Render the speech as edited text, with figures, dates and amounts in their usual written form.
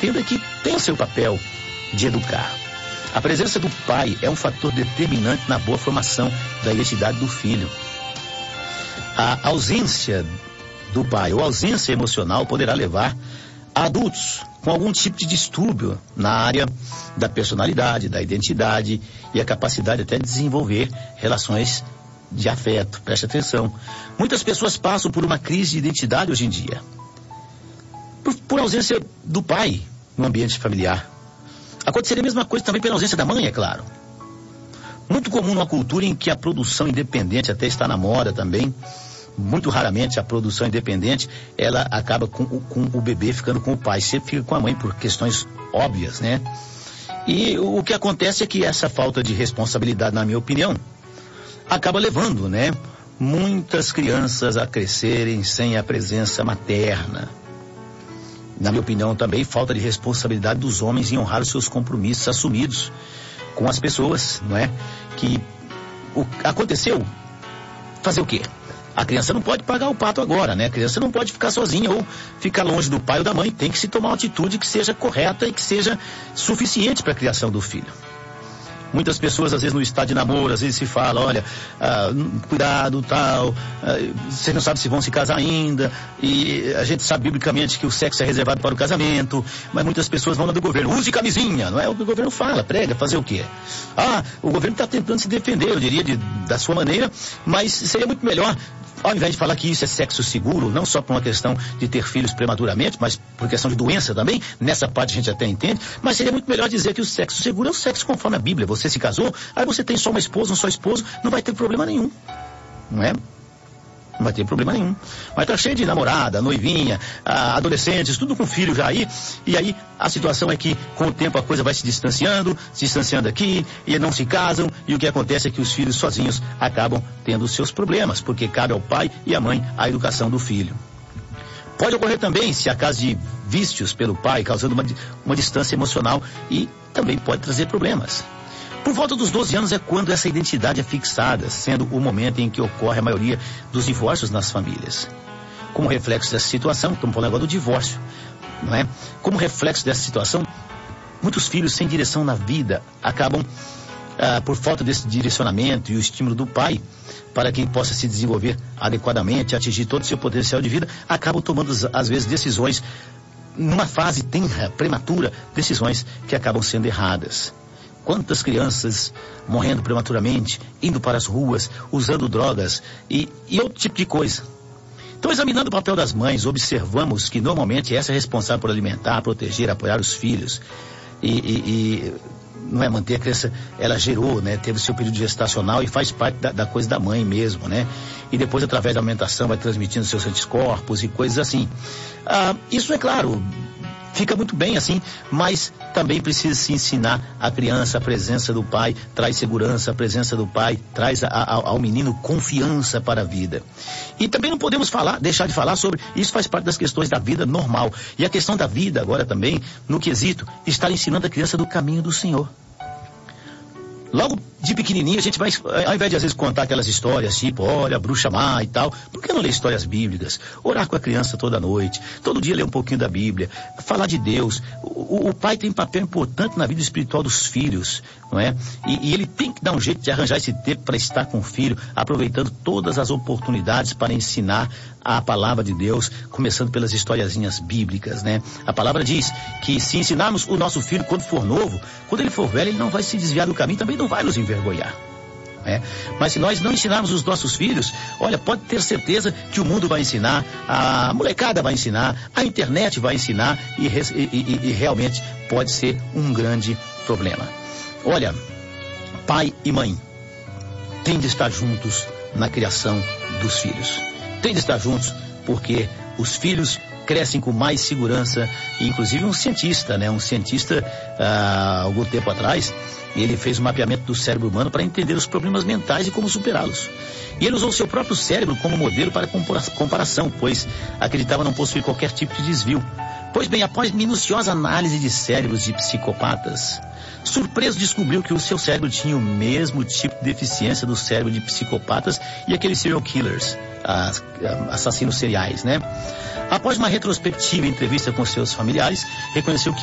entenda que tem o seu papel de educar. A presença do pai é um fator determinante na boa formação da identidade do filho. A ausência do pai ou ausência emocional poderá levar a adultos com algum tipo de distúrbio na área da personalidade, da identidade e a capacidade até de desenvolver relações de afeto. Preste atenção. Muitas pessoas passam por uma crise de identidade hoje em dia. Por ausência do pai no ambiente familiar. Aconteceria a mesma coisa também pela ausência da mãe, é claro. Muito comum numa cultura em que a produção independente até está na moda também. Muito raramente a produção independente, ela acaba com o bebê ficando com o pai. Sempre fica com a mãe por questões óbvias, né? E o que acontece é que essa falta de responsabilidade, na minha opinião, acaba levando, né, muitas crianças a crescerem sem a presença materna. Na minha opinião também, falta de responsabilidade dos homens em honrar os seus compromissos assumidos com as pessoas, não é? Que aconteceu, fazer o quê? A criança não pode pagar o pato agora, né? A criança não pode ficar sozinha ou ficar longe do pai ou da mãe. Tem que se tomar uma atitude que seja correta e que seja suficiente para a criação do filho. Muitas pessoas, às vezes, no estado de namoro, às vezes se fala, olha, cuidado, tal, vocês não sabem se vão se casar ainda, e a gente sabe biblicamente que o sexo é reservado para o casamento, mas muitas pessoas vão na do governo, use camisinha, não é o que o governo fala, prega, fazer o quê? O governo está tentando se defender, eu diria, da sua maneira, mas seria muito melhor, ao invés de falar que isso é sexo seguro, não só por uma questão de ter filhos prematuramente, mas por questão de doença também, nessa parte a gente até entende, mas seria muito melhor dizer que o sexo seguro é o sexo conforme a Bíblia. Você se casou, aí você tem só uma esposa, um só esposo, não vai ter problema nenhum, não é? Não vai ter problema nenhum. Mas tá cheio de namorada, noivinha, adolescentes, tudo com filho já aí, e aí a situação é que com o tempo a coisa vai se distanciando aqui, e não se casam, e o que acontece é que os filhos sozinhos acabam tendo os seus problemas, porque cabe ao pai e à mãe a educação do filho. Pode ocorrer também, se há caso de vícios pelo pai, causando uma distância emocional, e também pode trazer problemas. Por volta dos 12 anos é quando essa identidade é fixada, sendo o momento em que ocorre a maioria dos divórcios nas famílias. Como reflexo dessa situação, estamos falando agora do divórcio, não é? Como reflexo dessa situação, muitos filhos sem direção na vida acabam, por falta desse direcionamento e o estímulo do pai, para quem possa se desenvolver adequadamente, atingir todo o seu potencial de vida, acabam tomando, às vezes, decisões, numa fase tenra, prematura, decisões que acabam sendo erradas. Quantas crianças morrendo prematuramente, indo para as ruas, usando drogas e outro tipo de coisa. Então, examinando o papel das mães, observamos que normalmente essa é responsável por alimentar, proteger, apoiar os filhos e não é manter a criança, ela gerou, né, teve seu período gestacional e faz parte da coisa da mãe mesmo, né? E depois, através da alimentação, vai transmitindo seus anticorpos e coisas assim. Isso é claro, fica muito bem assim, mas também precisa se ensinar a criança a presença do pai, traz segurança, a presença do pai traz ao menino confiança para a vida. E também não podemos deixar de falar sobre, isso faz parte das questões da vida normal. E a questão da vida agora também, no quesito, estar ensinando a criança do caminho do Senhor. Logo de pequenininho a gente vai, ao invés de às vezes contar aquelas histórias tipo, olha, bruxa má e tal, por que não ler histórias bíblicas? Orar com a criança toda noite, todo dia ler um pouquinho da Bíblia, falar de Deus. O pai tem papel importante na vida espiritual dos filhos, não é? E ele tem que dar um jeito de arranjar esse tempo para estar com o filho, aproveitando todas as oportunidades para ensinar a palavra de Deus, começando pelas historiazinhas bíblicas, né? A palavra diz que se ensinarmos o nosso filho quando for novo, quando ele for velho, ele não vai se desviar do caminho, também não vai nos envergonhar. Mas se nós não ensinarmos os nossos filhos, olha, pode ter certeza que o mundo vai ensinar, a molecada vai ensinar, a internet vai ensinar e realmente pode ser um grande problema. Olha, pai e mãe têm de estar juntos na criação dos filhos. Tem de estar juntos porque os filhos crescem com mais segurança, e inclusive um cientista, algum tempo atrás, ele fez um mapeamento do cérebro humano para entender os problemas mentais e como superá-los. E ele usou o seu próprio cérebro como modelo para comparação, pois acreditava não possuir qualquer tipo de desvio. Pois bem, após minuciosa análise de cérebros de psicopatas, surpreso descobriu que o seu cérebro tinha o mesmo tipo de deficiência do cérebro de psicopatas e aqueles serial killers, assassinos seriais, né? Após uma retrospectiva entrevista com seus familiares, reconheceu que